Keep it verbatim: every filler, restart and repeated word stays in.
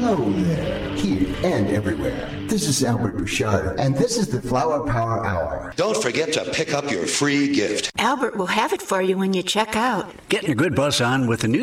Hello there, here and everywhere. This is Albert Bouchard, and this is the Flower Power Hour. Don't forget to pick up your free gift. Albert will have it for you when you check out. Getting a good buzz on with the new